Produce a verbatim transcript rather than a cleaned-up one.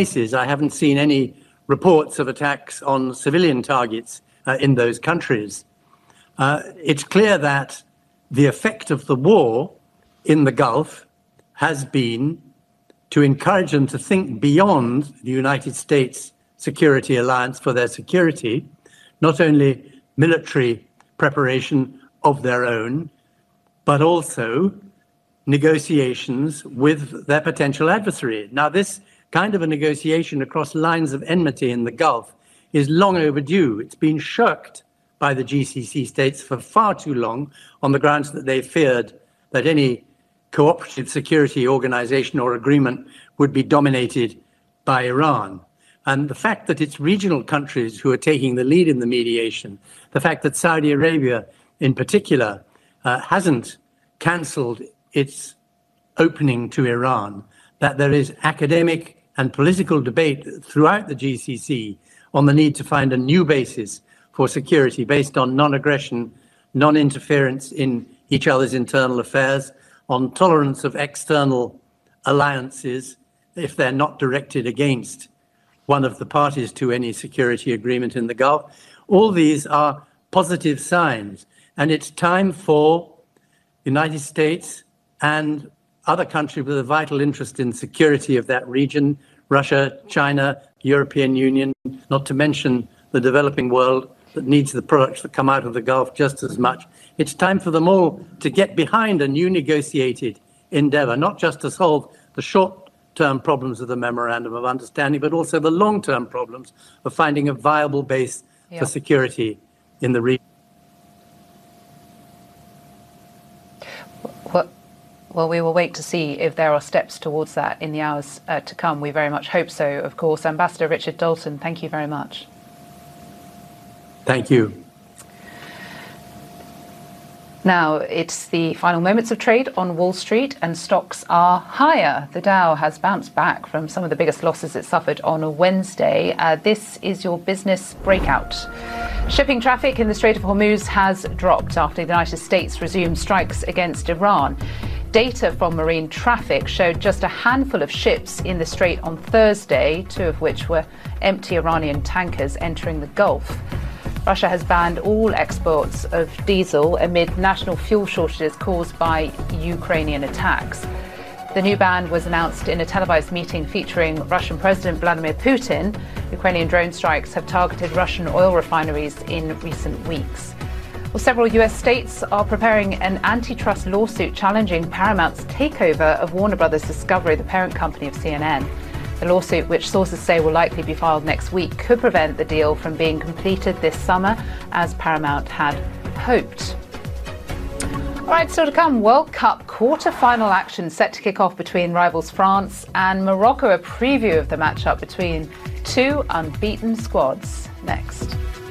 bases. I haven't seen any reports of attacks on civilian targets uh, in those countries. Uh, it's clear that the effect of the war in the Gulf has been to encourage them to think beyond the United States Security Alliance for their security, not only military preparation of their own, but also negotiations with their potential adversary. Now, this kind of a negotiation across lines of enmity in the Gulf is long overdue. It's been shirked by the G C C states for far too long on the grounds that they feared that any cooperative security organization or agreement would be dominated by Iran. And the fact that it's regional countries who are taking the lead in the mediation, the fact that Saudi Arabia in particular uh, hasn't cancelled its opening to Iran, that there is academic and political debate throughout the G C C on the need to find a new basis for security based on non-aggression, non-interference in each other's internal affairs, on tolerance of external alliances if they're not directed against one of the parties to any security agreement in the Gulf. All these are positive signs, and it's time for the United States and other countries with a vital interest in security of that region, Russia, China, European Union, not to mention the developing world that needs the products that come out of the Gulf just as much. It's time for them all to get behind a new negotiated endeavor, not just to solve the short-term problems of the Memorandum of Understanding, but also the long-term problems of finding a viable base yeah. for security in the region. Well, well, we will wait to see if there are steps towards that in the hours uh, to come. We very much hope so, of course. Ambassador Richard Dalton, thank you very much. Thank you. Now, it's the final moments of trade on Wall Street and stocks are higher. The Dow has bounced back from some of the biggest losses it suffered on a Wednesday. Uh, this is your business breakout. Shipping traffic in the Strait of Hormuz has dropped after the United States resumed strikes against Iran. Data from marine traffic showed just a handful of ships in the Strait on Thursday, two of which were empty Iranian tankers entering the Gulf. Russia has banned all exports of diesel amid national fuel shortages caused by Ukrainian attacks. The new ban was announced in a televised meeting featuring Russian President Vladimir Putin. Ukrainian drone strikes have targeted Russian oil refineries in recent weeks. Well, several U S states are preparing an antitrust lawsuit challenging Paramount's takeover of Warner Brothers Discovery, the parent company of C N N. The lawsuit, which sources say will likely be filed next week, could prevent the deal from being completed this summer, as Paramount had hoped. All right, still to come, World Cup quarter-final action set to kick off between rivals France and Morocco. A preview of the matchup between two unbeaten squads next.